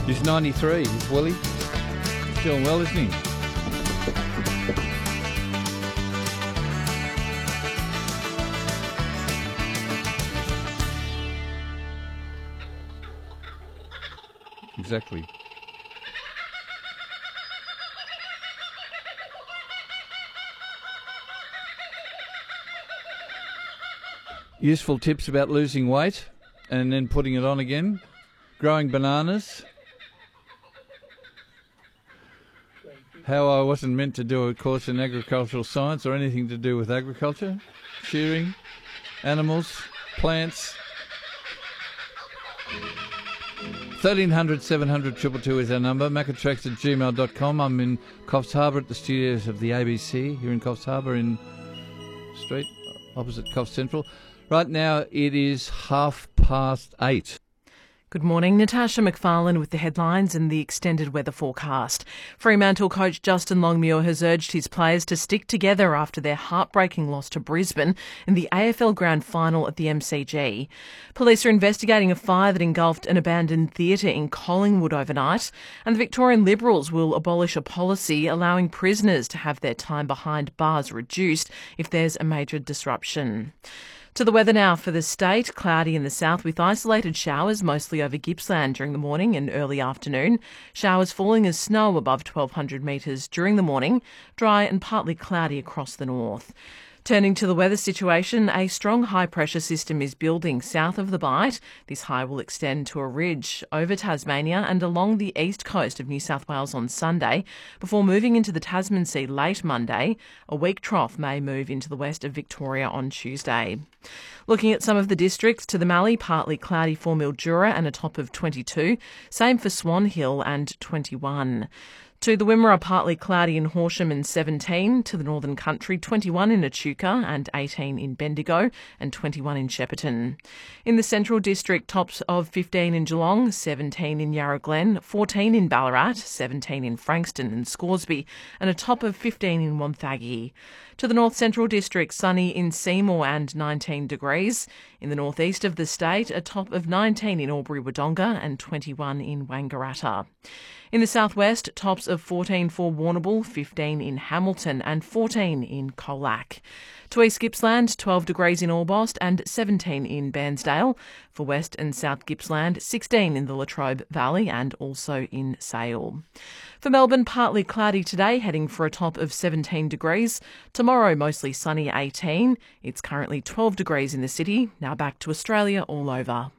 He's 93, is Willie. He's doing well, isn't he? Exactly. Useful tips about losing weight and then putting it on again. Growing bananas. How I wasn't meant to do a course in agricultural science or anything to do with agriculture. Shearing, animals, plants. 1300 700 222 is our number. Macatrax@gmail.com. I'm in Coffs Harbour at the studios of the ABC here in Coffs Harbour in Street, opposite Coffs Central. Right now it is 8:30. Good morning, Natasha McFarlane with the headlines and the extended weather forecast. Fremantle coach Justin Longmuir has urged his players to stick together after their heartbreaking loss to Brisbane in the AFL Grand Final at the MCG. Police are investigating a fire that engulfed an abandoned theatre in Collingwood overnight, and the Victorian Liberals will abolish a policy allowing prisoners to have their time behind bars reduced if there's a major disruption. To the weather now for the state. Cloudy in the south with isolated showers mostly over Gippsland during the morning and early afternoon. Showers falling as snow above 1,200 metres during the morning. Dry and partly cloudy across the north. Turning to the weather situation, a strong high-pressure system is building south of the Bight. This high will extend to a ridge over Tasmania and along the east coast of New South Wales on Sunday, before moving into the Tasman Sea late Monday. A weak trough may move into the west of Victoria on Tuesday. Looking at some of the districts, to the Mallee, partly cloudy for Mildura and a top of 22. Same for Swan Hill and 21. To the Wimmera, partly cloudy in Horsham and 17. To the Northern Country, 21 in Echuca and 18 in Bendigo and 21 in Shepparton. In the Central District, tops of 15 in Geelong, 17 in Yarra Glen, 14 in Ballarat, 17 in Frankston and Scoresby, and a top of 15 in Wonthaggi. To the North Central District, sunny in Seymour and 19 degrees. In the northeast of the state, a top of 19 in Albury-Wodonga and 21 in Wangaratta. In the southwest, tops of 14 for Warrnambool, 15 in Hamilton and 14 in Colac. To East Gippsland, 12 degrees in Orbost and 17 in Bairnsdale. For West and South Gippsland, 16 in the Latrobe Valley and also in Sale. For Melbourne, partly cloudy today, heading for a top of 17 degrees. Tomorrow, mostly sunny, 18. It's currently 12 degrees in the city. Now back to Australia all over.